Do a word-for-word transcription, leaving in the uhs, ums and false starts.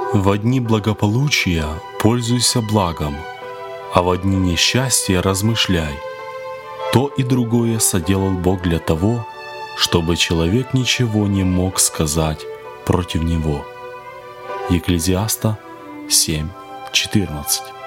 В дни благополучия пользуйся благом, а в дни несчастья размышляй. То и другое соделал Бог для того, чтобы человек ничего не мог сказать против него. Екклезиаста семь четырнадцать.